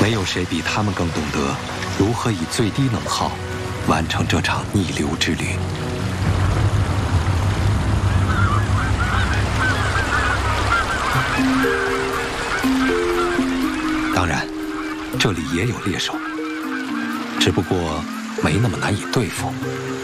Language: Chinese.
没有谁比他们更懂得如何以最低能耗完成这场逆流之旅。当然，这里也有猎手，只不过没那么难以对付。